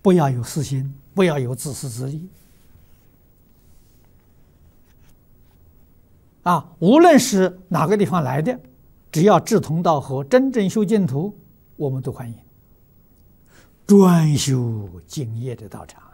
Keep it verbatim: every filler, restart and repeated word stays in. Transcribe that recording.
不要有私心，不要有自私自利。啊，无论是哪个地方来的，只要志同道合、真正修净土，我们都欢迎。专修净业的道场啊，